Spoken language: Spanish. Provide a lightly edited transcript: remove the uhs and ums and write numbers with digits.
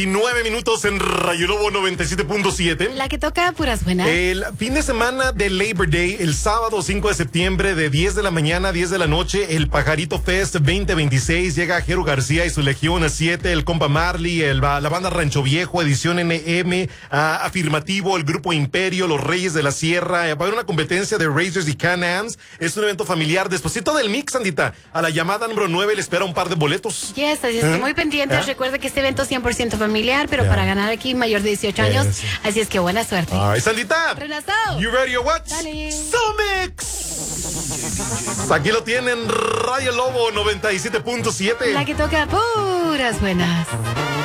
Y 9 minutos en Rayo Lobo 97.7. La que toca puras buenas. El fin de semana de Labor Day, el sábado 5 de septiembre de 10 de la mañana a 10 de la noche, el Pajarito Fest 2026. Llega Jero García y su Legión 7, el compa Marley, la banda Rancho Viejo, Edición NM, Afirmativo, el Grupo Imperio, los Reyes de la Sierra. Va a haber una competencia de Razors y Can-Ams. Es un evento familiar. Despuésito del mix, Sandita, a la llamada número 9 le espera un par de boletos. Yes, así es que muy pendientes. Recuerda que este evento es 100% familiar, pero para ganar aquí mayor de 18 años. Así es que buena suerte. Ay, Sandita. Renazo. You ready or what? Dale. Somix. Aquí lo tienen, Radio Lobo 97.7. La que toca puras buenas.